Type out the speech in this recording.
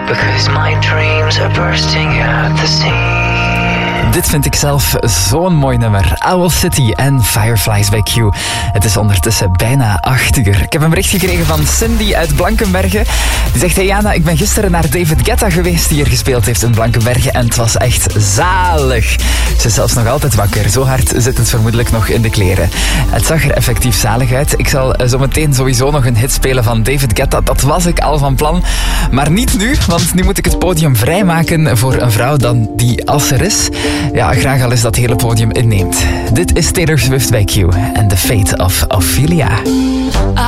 because my dreams are bursting at the seams. Dit vind ik zelf zo'n mooi nummer. Owl City en Fireflies by Q. Het is ondertussen bijna 8 uur. Ik heb een bericht gekregen van Cindy uit Blankenberge. Die zegt, hey Jana, ik ben gisteren naar David Guetta geweest die hier gespeeld heeft in Blankenberge en het was echt zalig. Ze is zelfs nog altijd wakker. Zo hard zit het vermoedelijk nog in de kleren. Het zag er effectief zalig uit. Ik zal zo meteen sowieso nog een hit spelen van David Guetta. Dat was ik al van plan. Maar niet nu, want nu moet ik het podium vrijmaken voor een vrouw dan die, als er is, ja, graag al eens dat hele podium inneemt. Dit is Taylor Swift bij Q en The Fate of Ophelia.